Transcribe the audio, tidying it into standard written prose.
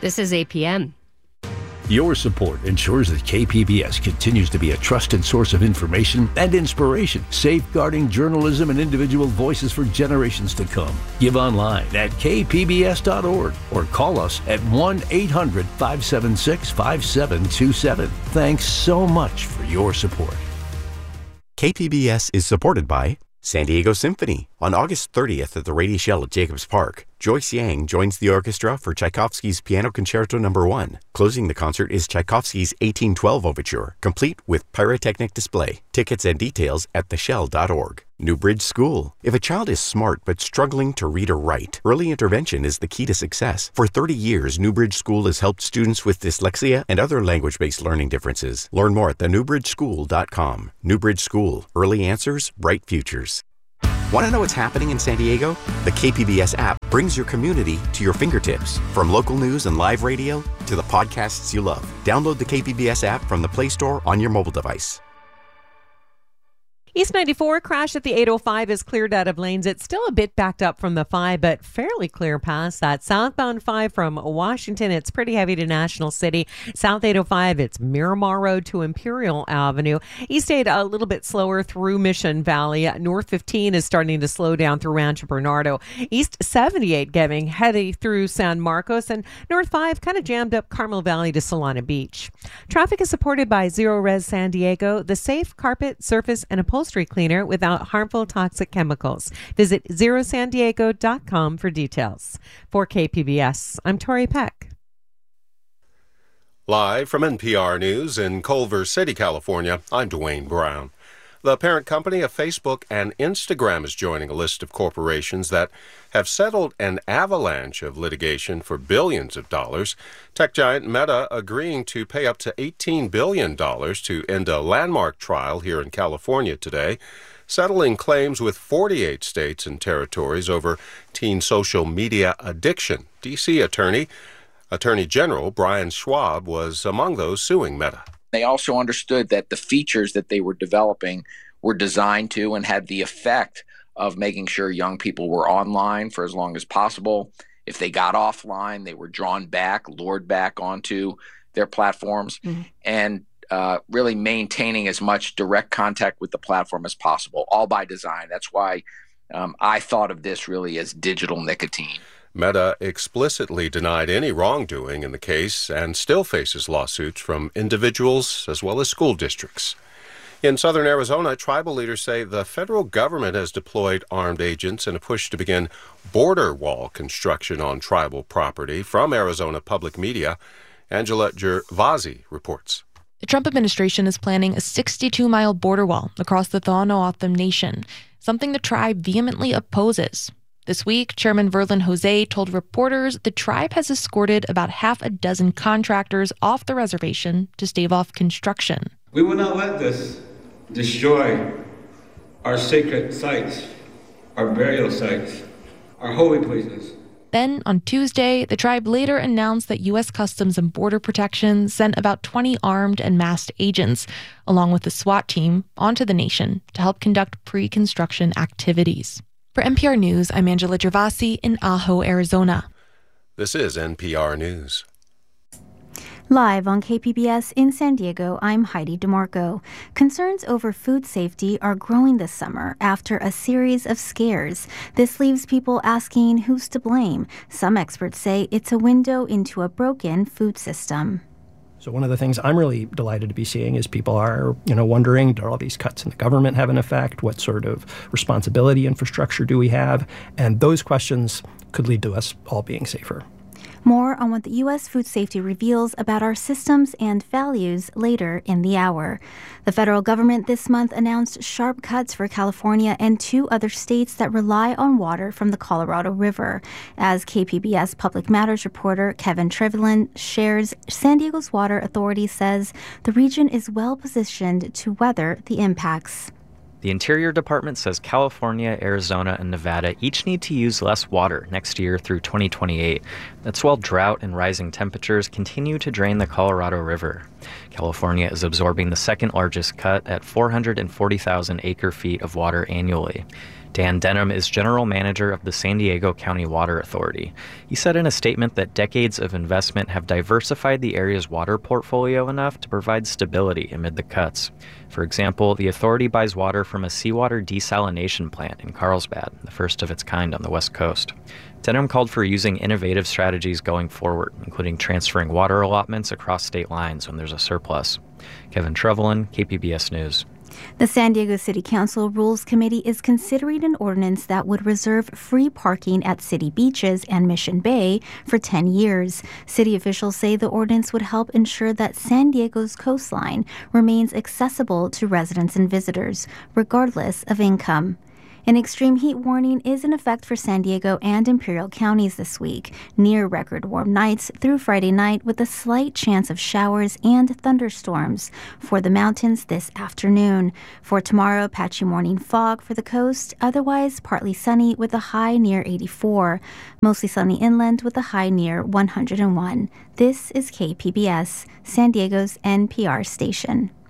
This is APM. Your support ensures that KPBS continues to be a trusted source of information and inspiration, safeguarding journalism and individual voices for generations to come. Give online at kpbs.org or call us at 1-800-576-5727. Thanks so much for your support. KPBS is supported by San Diego Symphony. On August 30th at the Rady Shell at Jacobs Park, Joyce Yang joins the orchestra for Tchaikovsky's Piano Concerto No. 1. Closing the concert is Tchaikovsky's 1812 Overture, complete with pyrotechnic display. Tickets and details at theshell.org. Newbridge School. If a child is smart but struggling to read or write, early intervention is the key to success. For 30 years, Newbridge School has helped students with dyslexia and other language-based learning differences. Learn more at thenewbridgeschool.com. Newbridge School. Early answers, bright futures. Want to know what's happening in San Diego? The KPBS app brings your community to your fingertips. From local news and live radio to the podcasts you love. Download the KPBS app from the Play Store on your mobile device. East 94 crash at the 805 is cleared out of lanes. It's still a bit backed up from the 5, but fairly clear past that. Southbound 5 from Washington, it's pretty heavy to National City. South 805, it's Miramar Road to Imperial Avenue. East 8 a little bit slower through Mission Valley. North 15 is starting to slow down through Rancho Bernardo. East 78 getting heady through San Marcos, and North 5 kind of jammed up Carmel Valley to Solana Beach. Traffic is supported by Zero Res San Diego, the safe carpet, surface, and upholstery cleaner without harmful toxic chemicals. Visit zerosandiego.com for details. For KPBS, I'm Tori Peck. Live from NPR News in Culver City, California, I'm Dwayne Brown. The parent company of Facebook and Instagram is joining a list of corporations that have settled an avalanche of litigation for billions of dollars. Tech giant Meta agreeing to pay up to $18 billion to end a landmark trial here in California today, settling claims with 48 states and territories over teen social media addiction. D.C. Attorney General Brian Schwab was among those suing Meta. They also understood that the features that they were developing were designed to and had the effect of making sure young people were online for as long as possible. If they got offline, they were drawn back, lured back onto their platforms, and really maintaining as much direct contact with the platform as possible, all by design. That's why I thought of this really as digital nicotine. Meta explicitly denied any wrongdoing in the case and still faces lawsuits from individuals as well as school districts. In southern Arizona, tribal leaders say the federal government has deployed armed agents in a push to begin border wall construction on tribal property. From Arizona Public Media, Angela Gervasi reports. The Trump administration is planning a 62-mile border wall across the Tohono Nation, something the tribe vehemently opposes. This week, Chairman Verlin Jose told reporters the tribe has escorted about half a dozen contractors off the reservation to stave off construction. We will not let this destroy our sacred sites, our burial sites, our holy places. Then, on Tuesday, the tribe later announced that U.S. Customs and Border Protection sent about 20 armed and masked agents, along with the SWAT team, onto the nation to help conduct pre-construction activities. For NPR News, I'm Angela Gervasi in Ajo, Arizona. This is NPR News. Live on KPBS in San Diego, I'm Heidi DeMarco. Concerns over food safety are growing this summer after a series of scares. This leaves people asking who's to blame. Some experts say it's a window into a broken food system. So one of the things I'm really delighted to be seeing is people are, wondering, do all these cuts in the government have an effect? What sort of responsibility infrastructure do we have? And those questions could lead to us all being safer. More on what the U.S. Food Safety reveals about our systems and values later in the hour. The federal government this month announced sharp cuts for California and 2 other states that rely on water from the Colorado River. As KPBS Public Matters reporter Kevin Trevelyan shares, San Diego's water authority says the region is well positioned to weather the impacts. The Interior Department says California, Arizona, and Nevada each need to use less water next year through 2028. That's while drought and rising temperatures continue to drain the Colorado River. California is absorbing the second largest cut at 440,000 acre-feet of water annually. Dan Denham is general manager of the San Diego County Water Authority. He said in a statement that decades of investment have diversified the area's water portfolio enough to provide stability amid the cuts. For example, the authority buys water from a seawater desalination plant in Carlsbad, the first of its kind on the West Coast. Denham called for using innovative strategies going forward, including transferring water allotments across state lines when there's a surplus. Kevin Trevelyan, KPBS News. The San Diego City Council Rules Committee is considering an ordinance that would reserve free parking at city beaches and Mission Bay for 10 years. City officials say the ordinance would help ensure that San Diego's coastline remains accessible to residents and visitors, regardless of income. An extreme heat warning is in effect for San Diego and Imperial counties this week. Near record warm nights through Friday night with a slight chance of showers and thunderstorms for the mountains this afternoon. For tomorrow, patchy morning fog for the coast, otherwise partly sunny with a high near 84. Mostly sunny inland with a high near 101. This is KPBS, San Diego's NPR station.